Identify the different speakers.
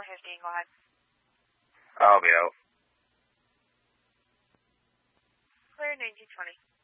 Speaker 1: 415, go ahead.
Speaker 2: I'll be out.
Speaker 1: Clear 1920.